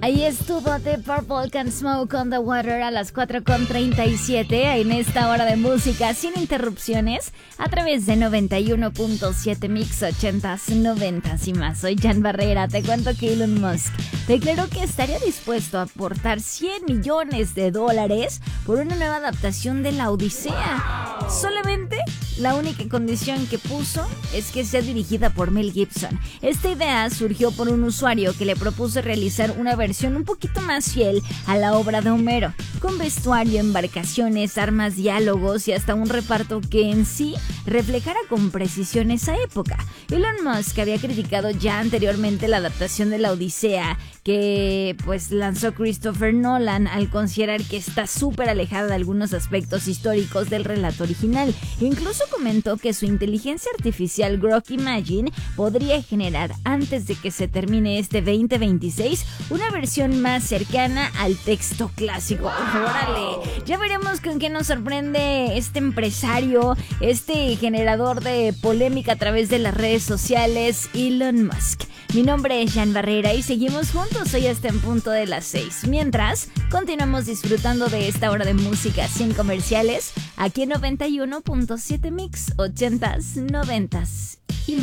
Ahí estuvo The Purple Can Smoke on the Water a las 4:37 en esta hora de música sin interrupciones a través de 91.7 Mix 80s, 90s y más. Soy Jan Barrera. Te cuento que Elon Musk declaró que estaría dispuesto a aportar $100 millones por una nueva adaptación de La Odisea. Solamente la única condición que puso es que sea dirigida por Mel Gibson. Esta idea surgió por un usuario que le propuso realizar una versión un poquito más fiel a la obra de Homero, con vestuario, embarcaciones, armas, diálogos y hasta un reparto que en sí reflejara con precisión esa época. Elon Musk había criticado ya anteriormente la adaptación de La Odisea que pues lanzó Christopher Nolan al considerar que está súper alejada de algunos aspectos históricos del relato original. Incluso comentó que su inteligencia artificial Grok Imagine podría generar antes de que se termine este 2026 una versión más cercana al texto clásico. ¡Órale! Ya veremos con qué nos sorprende este empresario, este generador de polémica a través de las redes sociales, Elon Musk. Mi nombre es Jan Barrera y seguimos juntos hoy hasta en punto de las 6. Mientras, continuamos disfrutando de esta hora de música sin comerciales aquí en 91.7 Mix 80s, 90s.